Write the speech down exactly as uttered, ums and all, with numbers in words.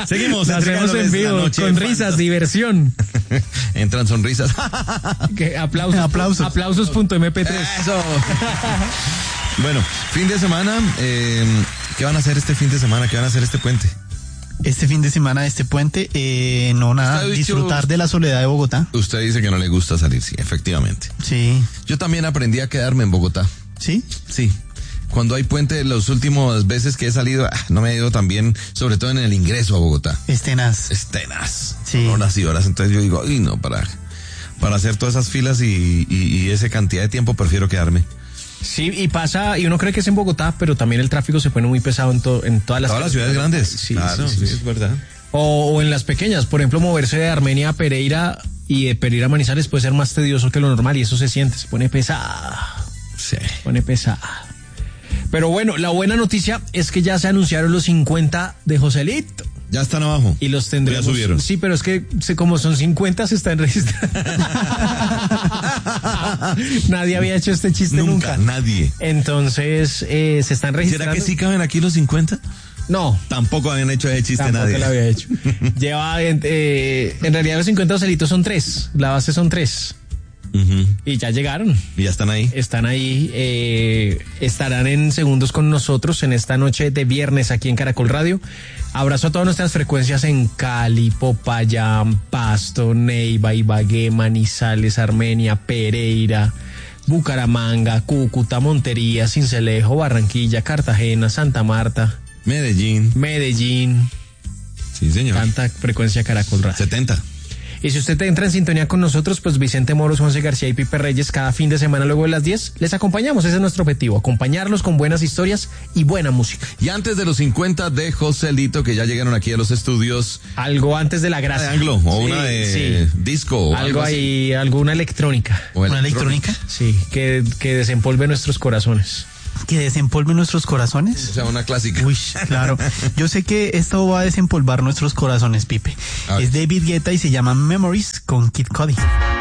Seguimos. Lo hacemos en vivo, con risas, diversión. Entran sonrisas. Que aplausos. Aplausos. Aplausos punto eme pe tres. Eso. Bueno, fin de semana. Eh, ¿Qué van a hacer este fin de semana? ¿Qué van a hacer este puente? Este fin de semana, este puente, eh, no nada, Usted ha dicho- disfrutar de la soledad de Bogotá. Usted dice que no le gusta salir, sí, efectivamente. Sí. Yo también aprendí a quedarme en Bogotá. ¿Sí? Sí. Cuando hay puente, las últimas veces que he salido, ah, no me ha ido tan bien, sobre todo en el ingreso a Bogotá. Es tenaz. Es tenaz. Sí. Son horas y horas. Entonces yo digo, ay, no, para, para hacer todas esas filas y, y, y esa cantidad de tiempo prefiero quedarme. Sí, y pasa, y uno cree que es en Bogotá, pero también el tráfico se pone muy pesado en, to, en todas las Todas las ciudades grandes. Sí, Claro, sí, sí, sí, sí. es verdad. O, o en las pequeñas, por ejemplo, moverse de Armenia a Pereira y de Pereira a Manizales puede ser más tedioso que lo normal y eso se siente, se pone pesada, Sí. se pone pesada. Pero bueno, la buena noticia es que ya se anunciaron los cincuenta de Joselito. Ya están abajo. Y los tendremos. Ya subieron. Sí, pero es que se- como son cincuenta se están registrando. Nadie había hecho este chiste nunca. Nunca, nadie. Entonces, eh, se están registrando. ¿Será que sí caben aquí los cincuenta? No. Tampoco habían hecho ese chiste Tampoco nadie. lo había hecho. Lleva, eh, en realidad los cincuenta Joselitos son tres. La base son tres. Ujú. Y ya llegaron. Y ya están ahí. Están ahí, eh, estarán en segundos con nosotros en esta noche de viernes aquí en Caracol Radio. Abrazo a todas nuestras frecuencias en Cali, Popayán, Pasto, Neiva, Ibagué, Manizales, Armenia, Pereira, Bucaramanga, Cúcuta, Montería, Sincelejo, Barranquilla, Cartagena, Santa Marta, Medellín. Medellín. Sí, señor. Tanta frecuencia Caracol Radio. setenta. Y si usted entra en sintonía con nosotros, pues Vicente Moros, José García y Pipe Reyes, cada fin de semana luego de las diez, les acompañamos. Ese es nuestro objetivo, acompañarlos con buenas historias y buena música. Y antes de los cincuenta de Joselito, que ya llegaron aquí a los estudios, Algo antes de la una gracia. de anglo o Sí, una de sí. disco. O Algo así. ahí, alguna electrónica. O ¿Una electrónica? Sí, que, que desempolve nuestros corazones. Que desempolve nuestros corazones. O sea, una clásica. Uy, claro. Yo sé que esto va a desempolvar nuestros corazones, Pipe. A ver. Es David Guetta y se llama Memories con Kid Cudi.